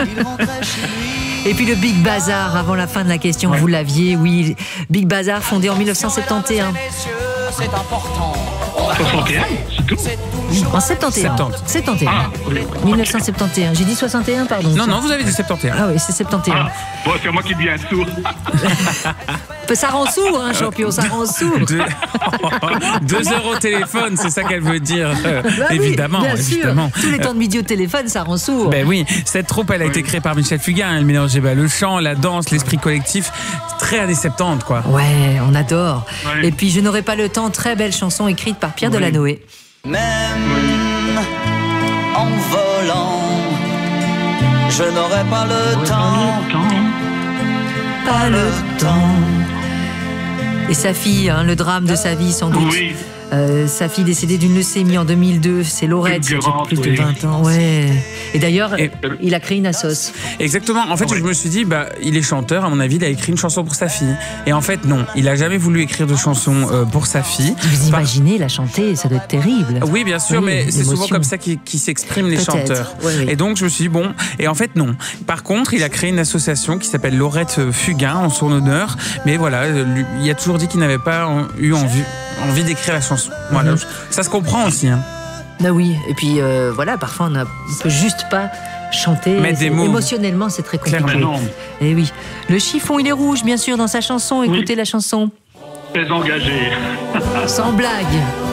Et puis le Big Bazar, avant la fin de la question, vous l'aviez, oui. Big Bazar, fondé en 1971. C'est important. 61, c'est tout. En 71. 71. Ah, oui. 1971. J'ai dit 61, pardon. Non, vous avez dit 71. Ah oui, c'est 71. Ah, bon, c'est moi qui deviens sourd. Ça rend sourd, hein, champion, ça rend sourd. 2 € téléphone, c'est ça qu'elle veut dire. Bah oui, évidemment, bien sûr. évidemment. Tous les temps de midi au téléphone, ça rend sourd. Ben oui, cette troupe, elle a été créée par Michel Fugain. Elle mélangeait le chant, la danse, l'esprit collectif. Très années 70, quoi. Ouais, on adore. Ouais. Et puis, je n'aurai pas le temps, très belle chanson écrite par Pierre Delanoë. Même en volant, je n'aurai pas le temps. Pas le temps. Et sa fille, hein, le drame de sa vie, sans doute. Oui. Sa fille décédée d'une leucémie en 2002, c'est Laurette, qui a plus de 20 ans. Ouais. Et d'ailleurs, il a créé une assoce. Exactement. En fait, je me suis dit, il est chanteur. À mon avis, il a écrit une chanson pour sa fille. Et en fait, non. Il a jamais voulu écrire de chanson pour sa fille. Vous imaginez la chanter, ça doit être terrible. Oui, bien sûr, Oui, mais c'est l'émotion. souvent comme ça qui s'expriment les Peut-être. chanteurs. Oui, oui. Et donc, je me suis dit, bon. Et en fait, non. Par contre, il a créé une association qui s'appelle Laurette Fugain en son honneur. Mais voilà, il a toujours dit qu'il n'avait pas eu envie d'écrire la chanson. Voilà. Ça se comprend aussi. Hein. Bah oui, et puis voilà, parfois on peut juste pas chanter. Mettre des mots. Émotionnellement, c'est très compliqué. Clairement. Et oui. Le chiffon, il est rouge, bien sûr, dans sa chanson. Écoutez la chanson. Très engagé. Sans blague.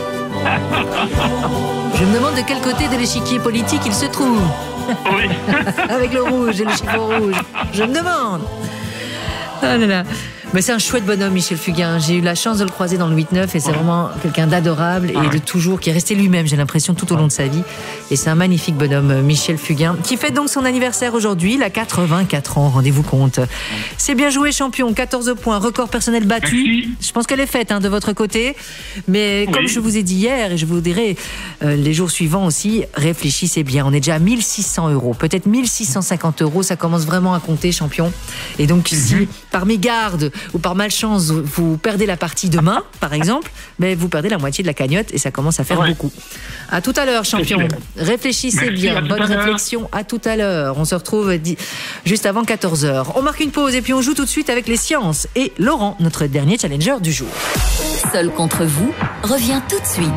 Je me demande de quel côté de l'échiquier politique il se trouve. Oui. Avec le rouge et le chiffon rouge. Je me demande. Ah là là. Mais c'est un chouette bonhomme, Michel Fugain. J'ai eu la chance de le croiser dans le 8-9 et c'est vraiment quelqu'un d'adorable et de toujours, qui est resté lui-même, j'ai l'impression, tout au long de sa vie. Et c'est un magnifique bonhomme, Michel Fugain, qui fête donc son anniversaire aujourd'hui, il a 84 ans, rendez-vous compte. C'est bien joué, champion, 14 points, record personnel battu. Merci. Je pense qu'elle est faite de votre côté. Mais comme je vous ai dit hier, et je vous dirai les jours suivants aussi, réfléchissez bien. On est déjà à 1 600 €, peut-être 1 650 €. Ça commence vraiment à compter, champion. Et donc, si par mégarde ou par malchance, vous perdez la partie demain, par exemple, mais vous perdez la moitié de la cagnotte et ça commence à faire beaucoup. À tout à l'heure, champion. Réfléchissez Merci, bien. à tout Bonne à l'heure. réflexion. À tout à l'heure. On se retrouve juste avant 14h. On marque une pause et puis on joue tout de suite avec les sciences. Et Laurent, notre dernier challenger du jour. Seul contre vous revient tout de suite.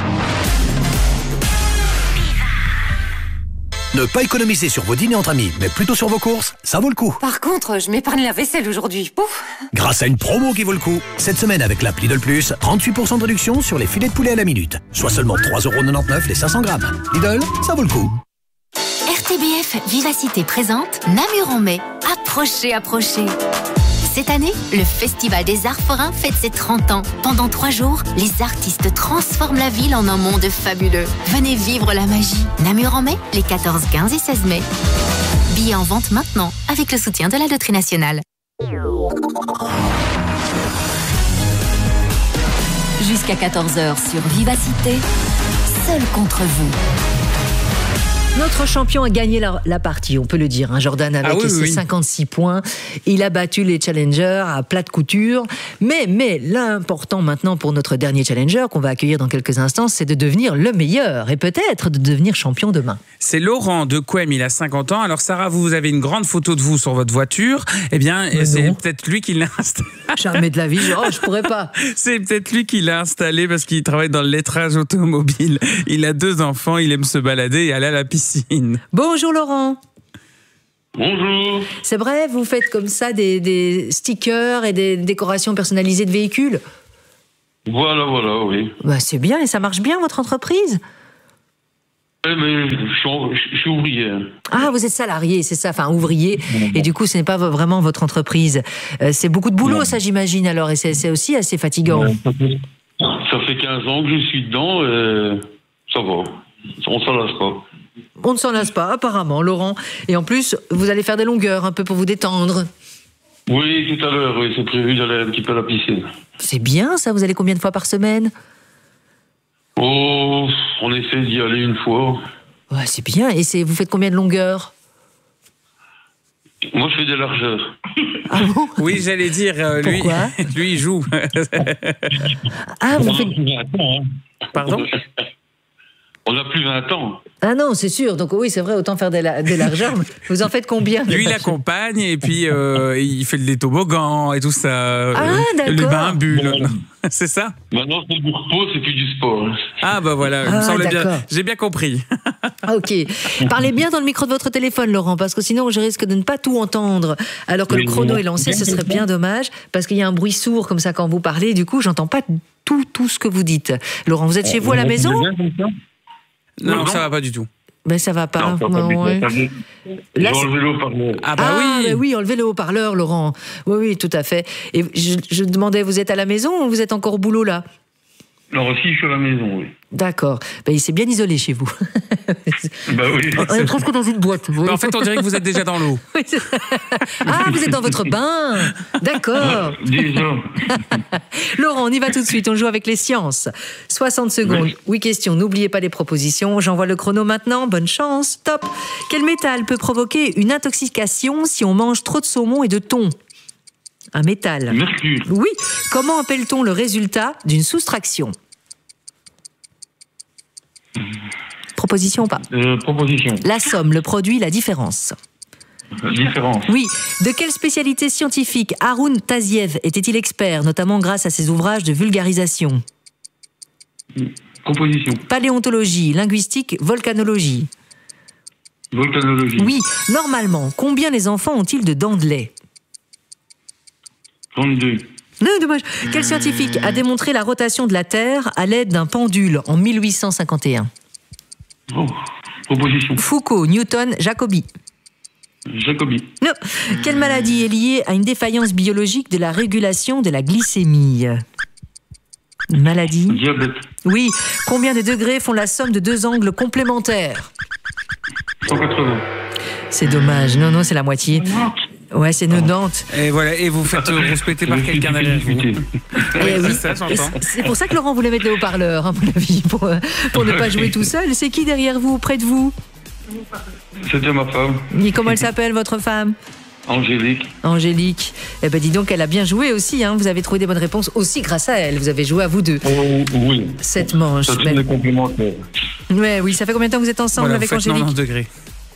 Ne pas économiser sur vos dîners entre amis, mais plutôt sur vos courses, ça vaut le coup. Par contre, je m'épargne la vaisselle aujourd'hui. Pouf. Grâce à une promo qui vaut le coup. Cette semaine, avec l'app Lidl Plus, 38% de réduction sur les filets de poulet à la minute. Soit seulement 3,99 € les 500 grammes. Lidl, ça vaut le coup. RTBF Vivacité présente Namur en mai. Approchez, approchez. Cette année, le Festival des Arts Forains fête ses 30 ans. Pendant 3 jours, les artistes transforment la ville en un monde fabuleux. Venez vivre la magie. Namur en mai, les 14, 15 et 16 mai. Billets en vente maintenant, avec le soutien de la Loterie Nationale. Jusqu'à 14h sur Vivacité, seul contre vous. Notre champion a gagné la partie, on peut le dire. Jordan, avec ses 56 points, il a battu les challengers à plat de couture. Mais l'important maintenant pour notre dernier challenger, qu'on va accueillir dans quelques instants, c'est de devenir le meilleur et peut-être de devenir champion demain. C'est Laurent de Couem, il a 50 ans. Alors Sarah, vous avez une grande photo de vous sur votre voiture. Eh bien, c'est peut-être lui qui l'a installé. Jamais de la vie, je pourrais pas. C'est peut-être lui qui l'a installé parce qu'il travaille dans le lettrage automobile. Il a 2 enfants, il aime se balader et aller à la piscine. Bonjour Laurent. Bonjour. C'est vrai, vous faites comme ça des stickers et des décorations personnalisées de véhicules? Voilà, oui. Bah, c'est bien, et ça marche bien votre entreprise? Mais je suis ouvrier. Ah, vous êtes salarié, c'est ça, enfin ouvrier, et du coup ce n'est pas vraiment votre entreprise. C'est beaucoup de boulot, ça j'imagine alors, et c'est aussi assez fatigant. Ça fait 15 ans que je suis dedans, ça va. On s'en lasse pas. On ne s'en lasse pas, apparemment, Laurent. Et en plus, vous allez faire des longueurs un peu pour vous détendre. Oui, tout à l'heure, oui, c'est prévu d'aller un petit peu à la piscine. C'est bien ça, vous allez combien de fois par semaine? Oh, on essaie d'y aller une fois. Ouais, c'est bien, et vous faites combien de longueurs? Moi, je fais des largeurs. Ah bon? Oui, j'allais dire, lui, il joue. Ah, vous faites... Pardon? On a plus 20 ans. Ah non, c'est sûr. Donc oui, c'est vrai, autant faire des largeurs. Vous en faites combien? Lui, il accompagne et puis il fait des toboggans et tout ça. Ah, d'accord. Le bain bulle. C'est ça? Maintenant, c'est du repos, c'est plus du sport. Ah bah voilà, il me semble bien. d'accord. J'ai bien compris. Ok. Parlez bien dans le micro de votre téléphone, Laurent, parce que sinon je risque de ne pas tout entendre. Alors que le chrono est lancé, ce serait bien dommage, parce qu'il y a un bruit sourd comme ça quand vous parlez. Du coup, j'entends pas tout ce que vous dites. Laurent, vous êtes chez vous à la maison? Non, ça va pas du tout. Ben ça va pas. Ouais. Là, enlevé le haut-parleur. Ah bah oui. oui, enlevez le haut-parleur, Laurent. Oui, tout à fait. Et je demandais, vous êtes à la maison ou vous êtes encore au boulot là? Alors aussi, je suis à la maison, oui. D'accord. Ben, il s'est bien isolé chez vous. Bah oui. On est presque dans une boîte. Bah, en fait, on dirait que vous êtes déjà dans l'eau. Ah, vous êtes dans votre bain. D'accord. Déjà. Laurent, on y va tout de suite. On joue avec les sciences. 60 secondes. Oui, question. N'oubliez pas les propositions. J'envoie le chrono maintenant. Bonne chance. Top. Quel métal peut provoquer une intoxication si on mange trop de saumon et de thon? Un métal. Mercure. Oui. Comment appelle-t-on le résultat d'une soustraction? Proposition ou pas? Proposition. La somme, le produit, la différence. Différence. Oui. De quelle spécialité scientifique Haroun Taziev était-il expert, notamment grâce à ses ouvrages de vulgarisation? Composition. Paléontologie, linguistique, volcanologie. Volcanologie. Oui. Normalement, combien les enfants ont-ils de dents de lait? 32. Non, dommage. Quel scientifique a démontré la rotation de la Terre à l'aide d'un pendule en 1851? Oh, proposition. Foucault, Newton, Jacobi. Jacobi. Non. Quelle maladie est liée à une défaillance biologique de la régulation de la glycémie? Une maladie? Diabète. Oui. Combien de degrés font la somme de deux angles complémentaires? 180. C'est dommage. Non, c'est la moitié. Ouais, c'est 90. Et voilà, et vous faites respecter par quelqu'un derrière vous. Eh oui. C'est ça, j'entends. C'est pour ça que Laurent voulait mettre les haut-parleurs, à mon avis, pour ne pas jouer tout seul. C'est qui derrière vous, près de vous? C'était ma femme. Et comment elle s'appelle, votre femme? Angélique. Angélique. Eh ben dis donc, elle a bien joué aussi. Hein. Vous avez trouvé des bonnes réponses aussi grâce à elle. Vous avez joué à vous deux. Oh, oui. Cette manche. Ça fait des complémentaires. Ouais, oui, ça fait combien de temps que vous êtes ensemble Voilà, avec vous faites Angélique? 90 degrés.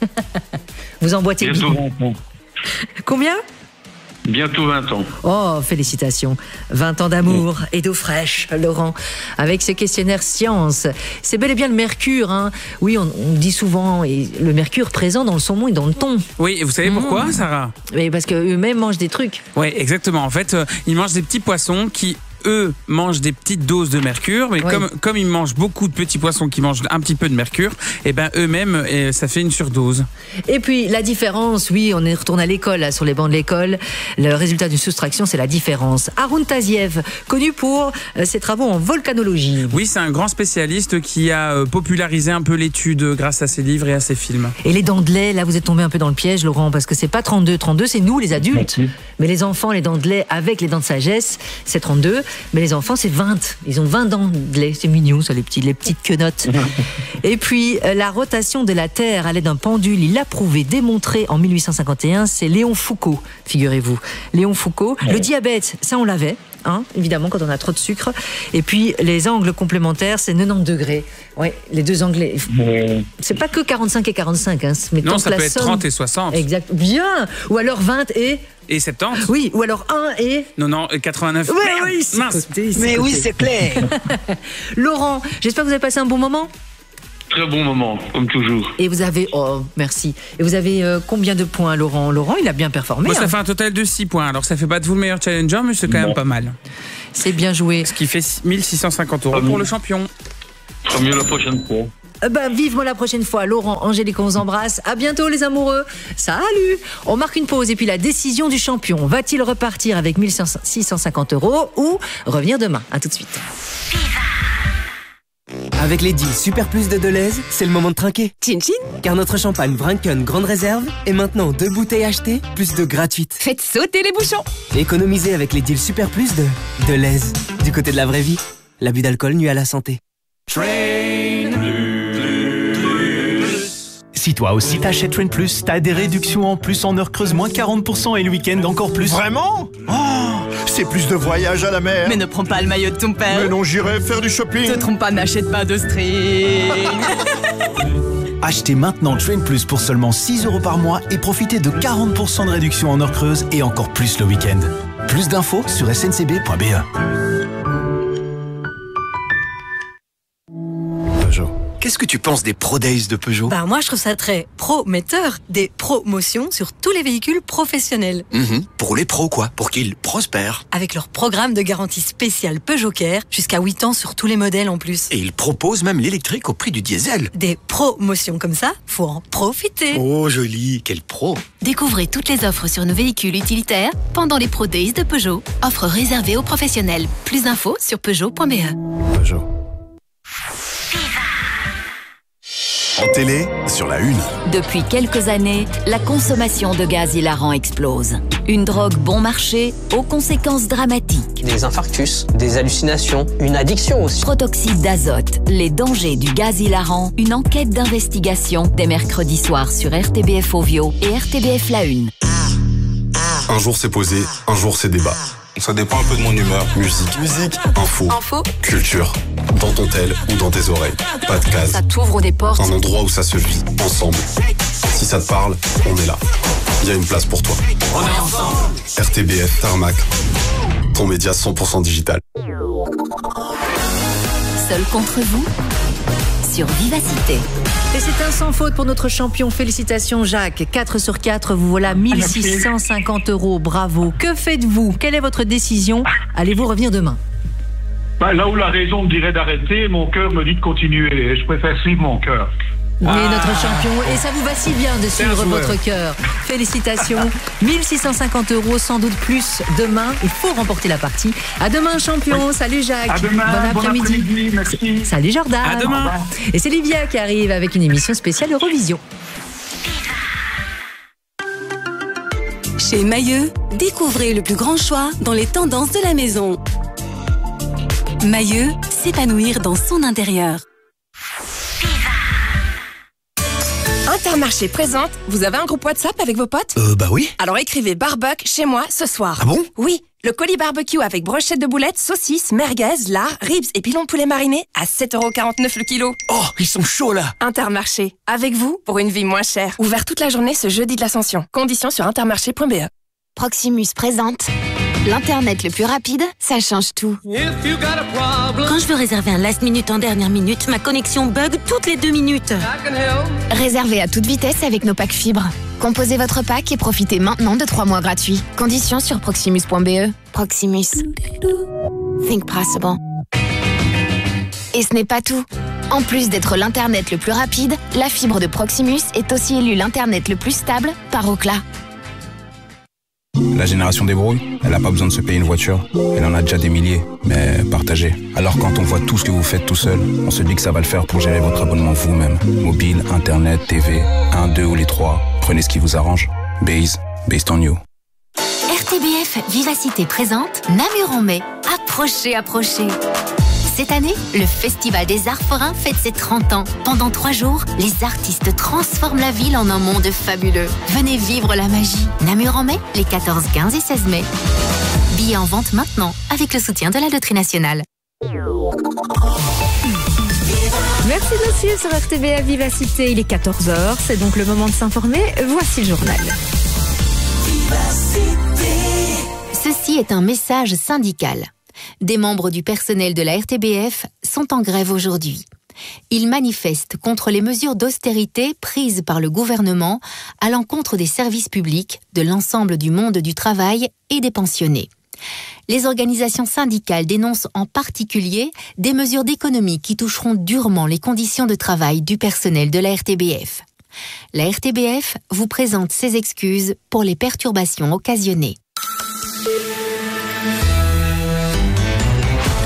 Vous emboîtez Bientôt bien. 20 ans. Combien? Bientôt 20 ans. Oh, félicitations. 20 ans d'amour et d'eau fraîche, Laurent, avec ce questionnaire science. C'est bel et bien le mercure, hein. Oui, on dit souvent, et le mercure présent dans le saumon et dans le thon. Oui, et vous savez pourquoi, Sarah? Mais parce qu'eux-mêmes mangent des trucs. Oui, exactement. En fait, ils mangent des petits poissons qui, eux, mangent des petites doses de mercure, mais Oui. comme ils mangent beaucoup de petits poissons qui mangent un petit peu de mercure, et ben eux-mêmes, ça fait une surdose. Et puis, la différence, oui, on est retourné à l'école, là, sur les bancs de l'école. Le résultat d'une soustraction, c'est la différence. Haroun Taziev, connu pour ses travaux en volcanologie. Oui, c'est un grand spécialiste qui a popularisé un peu l'étude grâce à ses livres et à ses films. Et les dents de lait, là, vous êtes tombé un peu dans le piège, Laurent, parce que c'est pas 32. 32, c'est nous, les adultes. Merci. Mais les enfants, les dents de lait avec les dents de sagesse, c'est 32. Mais les enfants, c'est 20. Ils ont 20 dents de lait. C'est mignon, ça, les petites quenottes. Et puis, la rotation de la Terre à l'aide d'un pendule, il l'a prouvé, démontré en 1851. C'est Léon Foucault, figurez-vous. Léon Foucault. Le diabète, ça, on l'avait. Hein, évidemment, quand on a trop de sucre. Et puis, les angles complémentaires, c'est 90 degrés. Ouais, les deux angles. C'est pas que 45 et 45. Hein, mais Non, tant ça que peut la être somme- 30 et 60. Exact. Bien. Ou alors 20 et... Et 70. Oui, ou alors 1 et... Non, 89. Ouais, Merde, oui, c'est mince. côté, Mais oui, côté. c'est clair. Laurent, j'espère que vous avez passé un bon moment. Très bon moment, comme toujours. Et vous avez... Oh, merci. Et vous avez combien de points, Laurent? Laurent, il a bien performé. Moi, ça hein. fait un total de 6 points. Alors, ça fait pas de vous le meilleur challenger, mais c'est quand même pas mal. C'est bien joué. Ce qui fait 1650 € pour le champion. Très mieux la prochaine fois. Vivement la prochaine fois. Laurent, Angélique, on vous embrasse. À bientôt, les amoureux. Salut. On marque une pause et puis la décision du champion. Va-t-il repartir avec 1650 € ou revenir demain? À tout de suite. Avec les deals Super Plus de Deleuze, c'est le moment de trinquer. Chin chin. Car notre champagne Vrinken Grande Réserve est maintenant 2 bouteilles achetées, plus 2 gratuites. Faites sauter les bouchons. Économisez avec les deals Super Plus de Deleuze. Du côté de la vraie vie, l'abus d'alcool nuit à la santé. Si toi aussi t'achètes Train Plus, t'as des réductions en plus en heures creuses, moins 40% et le week-end encore plus. Vraiment? Oh, c'est plus de voyage à la mer. Mais ne prends pas le maillot de ton père. Mais non, j'irai faire du shopping. Te trompe pas, n'achète pas de string. Achetez maintenant Train Plus pour seulement 6 € par mois et profitez de 40% de réduction en heures creuses et encore plus le week-end. Plus d'infos sur sncb.be. Qu'est-ce que tu penses des Pro Days de Peugeot? Moi, je trouve ça très prometteur. Des promotions sur tous les véhicules professionnels. Pour les pros, quoi. Pour qu'ils prospèrent. Avec leur programme de garantie spéciale Peugeot Care, jusqu'à 8 ans sur tous les modèles en plus. Et ils proposent même l'électrique au prix du diesel. Des promotions comme ça, faut en profiter. Oh, joli. Quel pro. Découvrez toutes les offres sur nos véhicules utilitaires pendant les Pro Days de Peugeot. Offres réservées aux professionnels. Plus d'infos sur Peugeot.be. Peugeot. En télé, sur la une. Depuis quelques années, la consommation de gaz hilarant explose. Une drogue bon marché aux conséquences dramatiques. Des infarctus, des hallucinations, une addiction aussi. Protoxyde d'azote, les dangers du gaz hilarant, une enquête d'investigation dès mercredi soir sur RTBF Ovio et RTBF La Une. Un jour c'est posé, un jour c'est débat. Ça dépend un peu de mon humeur. Musique, info, culture. Dans ton tel ou dans tes oreilles. Pas de case. Ça t'ouvre des portes. Un endroit où ça se vit, ensemble. Si ça te parle, on est là. Il y a une place pour toi. On est ensemble. RTBF Tarmac. Ton média 100% digital. Seul contre vous sur Vivacité. Et c'est un sans faute pour notre champion. Félicitations Jacques. 4 sur 4, vous voilà 1650 €. Bravo. Que faites-vous? Quelle est votre décision? Allez-vous revenir demain? Là où la raison me dirait d'arrêter, mon cœur me dit de continuer. Je préfère suivre mon cœur. Oui, notre champion. Et ça vous va si bien de suivre votre cœur. Félicitations. 1650 €, sans doute plus demain. Il faut remporter la partie. À demain, champion. Oui. Salut Jacques. À demain. Bon après-midi. Merci. Salut Jordan. À demain. Et c'est Livia qui arrive avec une émission spéciale Eurovision. Chez Mailleux, découvrez le plus grand choix dans les tendances de la maison. Mailleux, s'épanouir dans son intérieur. Intermarché présente, vous avez un groupe WhatsApp avec vos potes? Bah oui. Alors écrivez barbecue chez moi ce soir. Ah bon? Oui, le colis barbecue avec brochette de boulettes, saucisses, merguez, lard, ribs et pilons de poulet mariné à 7,49 € le kilo. Oh, ils sont chauds là. Intermarché, avec vous pour une vie moins chère. Ouvert toute la journée ce jeudi de l'Ascension. Conditions sur intermarché.be. Proximus présente l'Internet le plus rapide, ça change tout. Quand je veux réserver un last minute en dernière minute, ma connexion bug toutes les 2 minutes. Réservez à toute vitesse avec nos packs fibres. Composez votre pack et profitez maintenant de 3 mois gratuits. Conditions sur proximus.be. Proximus. Think possible. Et ce n'est pas tout. En plus d'être l'Internet le plus rapide, la fibre de Proximus est aussi élue l'Internet le plus stable par Ookla. La génération des brouilles, elle n'a pas besoin de se payer une voiture. Elle en a déjà des milliers, mais partagée. Alors quand on voit tout ce que vous faites tout seul, on se dit que ça va le faire pour gérer votre abonnement vous-même. Mobile, Internet, TV, 1, 2 ou les 3. Prenez ce qui vous arrange. Based on you. RTBF Vivacité présente Namur en mai. Approchez, approchez. Cette année, le Festival des Arts Forains fête ses 30 ans. Pendant 3 jours, les artistes transforment la ville en un monde fabuleux. Venez vivre la magie. Namur en mai, les 14, 15 et 16 mai. Billets en vente maintenant, avec le soutien de la Loterie Nationale. Merci de nous suivre sur RTBF Vivacité. Il est 14 h, c'est donc le moment de s'informer. Voici le journal. Ceci est un message syndical. Des membres du personnel de la RTBF sont en grève aujourd'hui. Ils manifestent contre les mesures d'austérité prises par le gouvernement à l'encontre des services publics, de l'ensemble du monde du travail et des pensionnés. Les organisations syndicales dénoncent en particulier des mesures d'économie qui toucheront durement les conditions de travail du personnel de la RTBF. La RTBF vous présente ses excuses pour les perturbations occasionnées.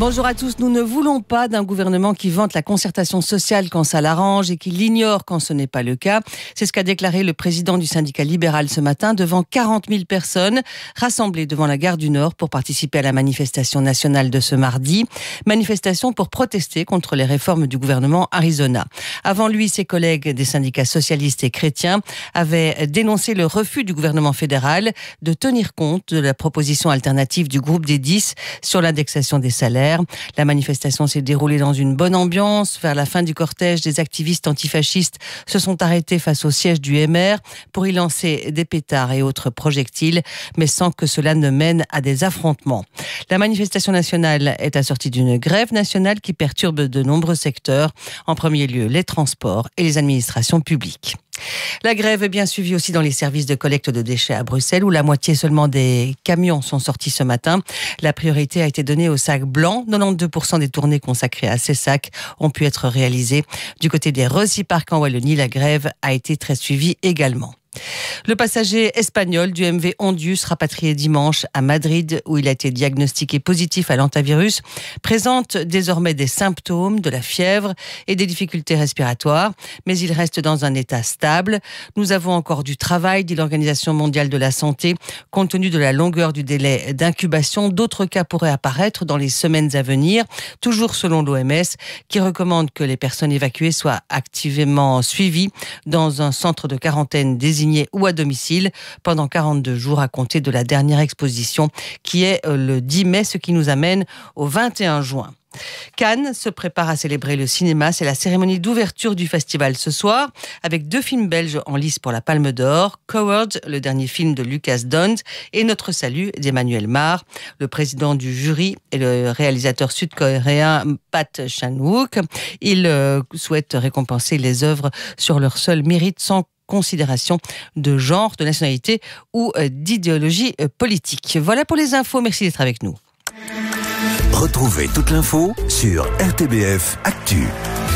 Bonjour à tous. Nous ne voulons pas d'un gouvernement qui vante la concertation sociale quand ça l'arrange et qui l'ignore quand ce n'est pas le cas. C'est ce qu'a déclaré le président du syndicat libéral ce matin devant 40 000 personnes rassemblées devant la gare du Nord pour participer à la manifestation nationale de ce mardi. Manifestation pour protester contre les réformes du gouvernement Arizona. Avant lui, ses collègues des syndicats socialistes et chrétiens avaient dénoncé le refus du gouvernement fédéral de tenir compte de la proposition alternative du groupe des 10 sur l'indexation des salaires. La manifestation s'est déroulée dans une bonne ambiance. Vers la fin du cortège, des activistes antifascistes se sont arrêtés face au siège du MR pour y lancer des pétards et autres projectiles, mais sans que cela ne mène à des affrontements. La manifestation nationale est assortie d'une grève nationale qui perturbe de nombreux secteurs, en premier lieu les transports et les administrations publiques. La grève est bien suivie aussi dans les services de collecte de déchets à Bruxelles, où la moitié seulement des camions sont sortis ce matin. La priorité a été donnée aux sacs blancs. 92% des tournées consacrées à ces sacs ont pu être réalisées. Du côté des Rossi-Park en Wallonie, la grève a été très suivie également. Le passager espagnol du MV Ondius, rapatrié dimanche à Madrid, où il a été diagnostiqué positif à l'hantavirus, présente désormais des symptômes, de la fièvre et des difficultés respiratoires, mais il reste dans un état stable. Nous avons encore du travail, dit l'Organisation mondiale de la santé. Compte tenu de la longueur du délai d'incubation, d'autres cas pourraient apparaître dans les semaines à venir, toujours selon l'OMS, qui recommande que les personnes évacuées soient activement suivies dans un centre de quarantaine désigné ou à domicile pendant 42 jours à compter de la dernière exposition qui est le 10 mai, ce qui nous amène au 21 juin. Cannes se prépare à célébrer le cinéma. C'est la cérémonie d'ouverture du festival ce soir, avec 2 films belges en lice pour la Palme d'Or, Coward, le dernier film de Lucas Dont, et Notre Salut d'Emmanuel Mar. Le président du jury est le réalisateur sud-coréen Pat Chan-wook. Il souhaite récompenser les œuvres sur leur seul mérite, sans considération de genre, de nationalité ou d'idéologie politique. Voilà pour les infos. Merci d'être avec nous. Retrouvez toute l'info sur RTBF Actu.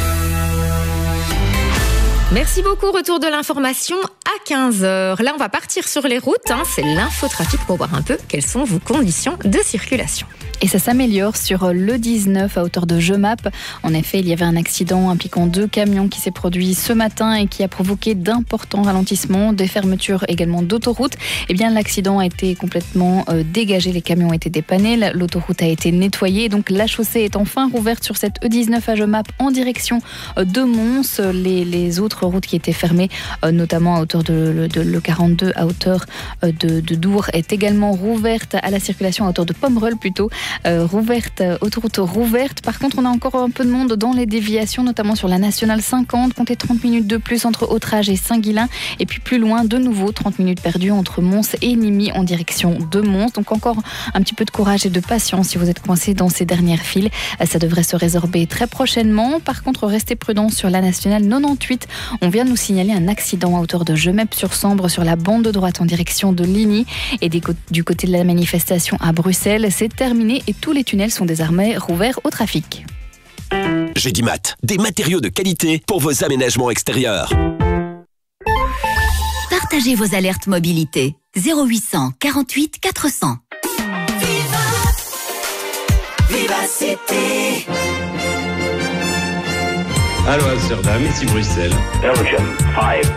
Merci beaucoup. Retour de l'information à 15h. Là, on va partir sur les routes. C'est l'infotrafic pour voir un peu quelles sont vos conditions de circulation. Et ça s'améliore sur le 19 à hauteur de Jemap. En effet, il y avait un accident impliquant 2 camions qui s'est produit ce matin et qui a provoqué d'importants ralentissements, des fermetures également d'autoroutes. Eh bien, l'accident a été complètement dégagé. Les camions ont été dépannés. L'autoroute a été nettoyée. Donc, la chaussée est enfin rouverte sur cette E19 à Jemap en direction de Mons. Les autres routes qui étaient fermées, notamment à hauteur de l'E42, à hauteur de Dour, est également rouverte à la circulation à hauteur de Pomerol plutôt. Autoroute rouverte. Par contre, on a encore un peu de monde dans les déviations, notamment sur la nationale 50. Comptez 30 minutes de plus entre Autrage et Saint-Guilain. Et puis plus loin, de nouveau, 30 minutes perdues entre Mons et Nimy en direction de Mons. Donc encore un petit peu de courage et de patience si vous êtes coincé dans ces dernières files. Ça devrait se résorber très prochainement. Par contre, restez prudents sur la nationale 98. On vient de nous signaler un accident à hauteur de Gemep-sur-Sambre sur la bande de droite en direction de Ligny. Et du côté de la manifestation à Bruxelles, c'est terminé et tous les tunnels sont désormais rouverts au trafic. Gédimat, des matériaux de qualité pour vos aménagements extérieurs. Partagez vos alertes mobilité. 0800 48 400. Vivacité. Allô Amsterdam, ici Bruxelles. Belgium 5.